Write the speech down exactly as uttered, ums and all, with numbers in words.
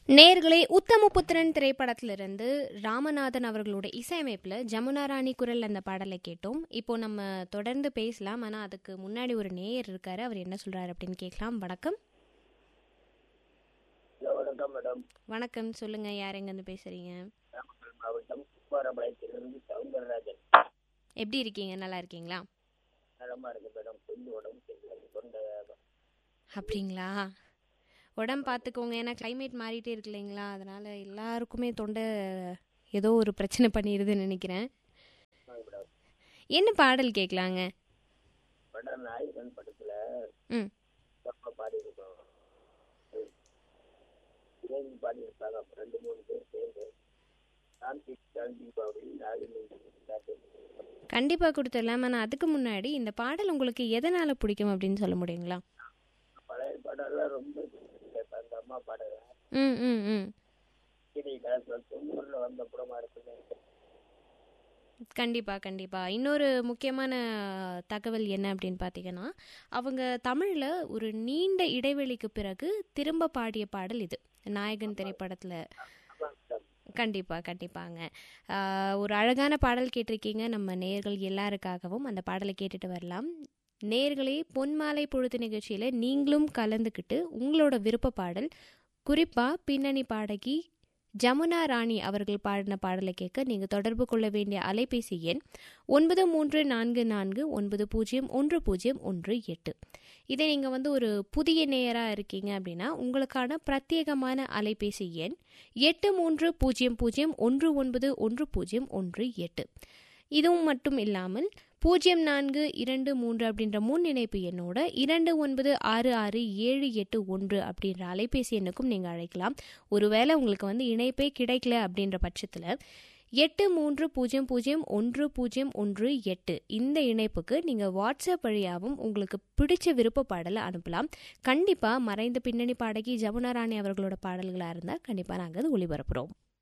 நேயர்களே, உத்தமபுத்திரன் திரைப்படத்திலிருந்து ராமநாதன் அவர்களோட இசையமைப்பில் ஜமுனா ராணி குரல் அந்த பாடலை கேட்டோம். இப்போ நம்ம தொடர்ந்து பேசலாம். ஆனால் அதுக்கு முன்னாடி ஒரு நேயர் இருக்காரு, அவர் என்ன சொல்றாரு அப்படின்னு கேட்கலாம். வணக்கம். வணக்கம் மேடம். வணக்கம், சொல்லுங்க, யார் எங்கேருந்து பேசுறீங்க? நாமக்கல் மாவட்டம் குமாரபாளையத்திலிருந்து சவுந்தரராஜன். எப்படி இருக்கீங்க? நல்லா இருக்கீங்களா? நலமா இருக்கு மேடம். கொஞ்சம் உடம்பு சரியில்லை, தொண்டை. அப்படிங்களா? உடம்பு பார்த்துக்கோங்க, ஏன்னா கிளைமேட் மாறிட்டே இருக்கு இல்லைங்களா, அதனால எல்லாருக்குமே தொண்டை ஏதோ ஒரு பிரச்சனை பண்ணிடுதுன்னு நினைக்கிறேன். என்ன பாடல் கேட்கலாங்க? படம் நாயகன் படத்துல ம் பாடி இருக்கோம், பாடி இருக்காங்க ரெண்டு மூணு பேர் சேர்ந்து. கண்டிப்பா கொடுத்துடலாம். ஆனால் அதுக்கு முன்னாடி இந்த பாடல் உங்களுக்கு எதனால பிடிக்கும் அப்படின்னு சொல்ல முடியுங்களா? பழைய பாடலாம் ரொம்ப அந்த அம்மா பாடல ம் ம் ம் தொண்ணூறுல வந்த படமா இருக்குன்னு. கண்டிப்பாக கண்டிப்பாக இன்னொரு முக்கியமான தகவல் என்ன அப்படின்னு பார்த்தீங்கன்னா, அவங்க தமிழில் ஒரு நீண்ட இடைவெளிக்கு பிறகு திரும்ப பாடிய பாடல் இது, நாயகன் திரைப்படத்தில். கண்டிப்பாக கண்டிப்பாங்க. ஒரு அழகான பாடல் கேட்டிருக்கீங்க. நம்ம நேயர்கள் எல்லாருக்காகவும் அந்த பாடலை கேட்டுட்டு வரலாம். நேயர்களே, பொன்மாலை பொழுது நிகழ்ச்சியில் நீங்களும் கலந்துக்கிட்டு உங்களோட விருப்ப பாடல், குறிப்பாக பின்னணி பாடகி ஜமுனா ராணி அவர்கள் பாடின பாடலை கேட்க நீங்கள் தொடர்பு கொள்ள வேண்டிய அலைபேசி எண் ஒன்பது மூன்று நான்கு நான்கு ஒன்பது பூஜ்ஜியம் ஒன்று பூஜ்ஜியம் ஒன்று எட்டு. இதை நீங்கள் வந்து ஒரு புதிய நேயராக இருக்கீங்க அப்படின்னா உங்களுக்கான பிரத்யேகமான அலைபேசி எண் எட்டு மூன்று பூஜ்ஜியம் பூஜ்ஜியம் ஒன்று ஒன்பது ஒன்று பூஜ்ஜியம் ஒன்று எட்டு. இதுவும் மட்டும் இல்லாமல் பூஜ்ஜியம் நான்கு இரண்டு மூன்று அப்படின்ற முன் இணைப்பு எண்ணோட இரண்டு ஒன்பது ஆறு ஆறு ஏழு எட்டு ஒன்று அப்படின்ற அலைபேசி எண்ணுக்கும் நீங்கள் அழைக்கலாம். ஒருவேளை உங்களுக்கு வந்து இணைப்பே கிடைக்கல அப்படின்ற பட்சத்தில் எட்டு மூன்று பூஜ்ஜியம் பூஜ்ஜியம் ஒன்று பூஜ்ஜியம் ஒன்று எட்டு இந்த இணைப்புக்கு நீங்கள் வாட்ஸ்அப் வழியாகவும் உங்களுக்கு பிடிச்ச விருப்ப பாடலை அனுப்பலாம். கண்டிப்பாக மறைந்த பின்னணி பாடகி ஜமுனா ராணி அவர்களோட பாடல்களாக இருந்தால் கண்டிப்பாக நாங்கள் அது ஒளிபரப்புகிறோம்.